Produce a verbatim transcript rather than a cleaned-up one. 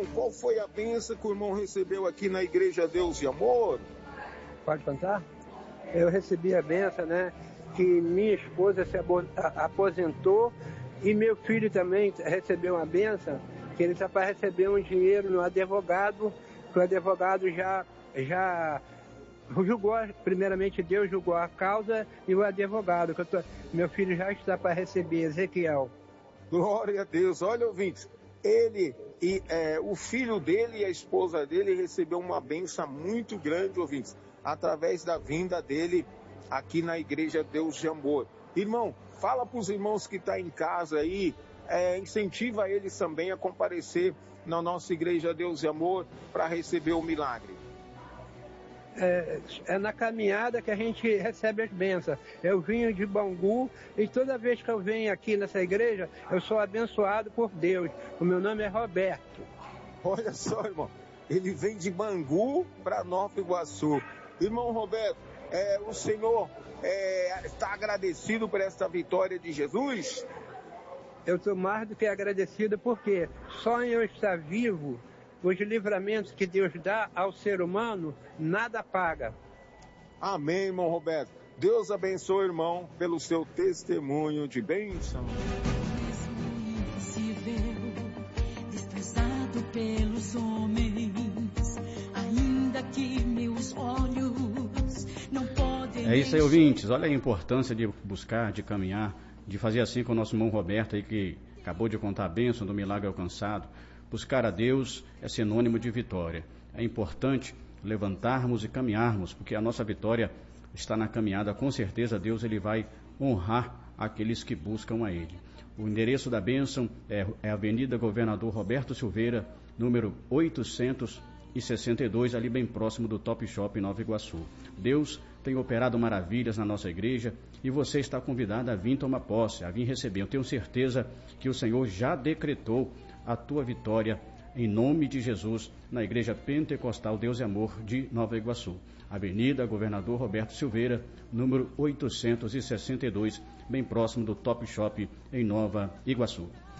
irmão, qual foi a bênção que o irmão recebeu aqui na Igreja Deus de Amor? Pode contar? Eu recebi a bênção, né? Que minha esposa se aposentou e meu filho também recebeu uma bênção, que ele está para receber um dinheiro no advogado, que o advogado já, já julgou, primeiramente Deus julgou a causa e o advogado, que eu tô, meu filho já está para receber, Ezequiel. Glória a Deus. Olha, ouvintes, ele e é, o filho dele e a esposa dele recebeu uma bênção muito grande, ouvintes, através da vinda dele aqui na Igreja Deus de Amor. Irmão, fala para os irmãos que estão tá em casa aí, é, incentiva eles também a comparecer na nossa Igreja Deus de Amor para receber o milagre. É, é na caminhada que a gente recebe as bênçãos. Eu vim de Bangu e toda vez que eu venho aqui nessa igreja, eu sou abençoado por Deus. O meu nome é Roberto. Olha só, irmão, ele vem de Bangu para Nova Iguaçu. Irmão Roberto, é, o Senhor é, está agradecido por esta vitória de Jesus? Eu estou mais do que agradecido porque só em eu estar vivo, os livramentos que Deus dá ao ser humano, nada paga. Amém, irmão Roberto. Deus abençoe, irmão, pelo seu testemunho de bênção. Desprezado pelos homens, ainda que meus olhos não podem... É isso aí, ouvintes. Olha a importância de buscar, de caminhar, de fazer assim com o nosso irmão Roberto aí, que acabou de contar a bênção do milagre alcançado. Buscar a Deus é sinônimo de vitória. É importante levantarmos e caminharmos, porque a nossa vitória está na caminhada. Com certeza Deus ele vai honrar aqueles que buscam a Ele. O endereço da bênção é, é Avenida Governador Roberto Silveira, número oitocentos e sessenta e dois, ali bem próximo do Top Shop em Nova Iguaçu. Deus tem operado maravilhas na nossa igreja e você está convidado a vir tomar posse, a vir receber. Eu tenho certeza que o Senhor já decretou a tua vitória em nome de Jesus na Igreja Pentecostal Deus e Amor de Nova Iguaçu. Avenida Governador Roberto Silveira, número oitocentos e sessenta e dois, bem próximo do Top Shop em Nova Iguaçu.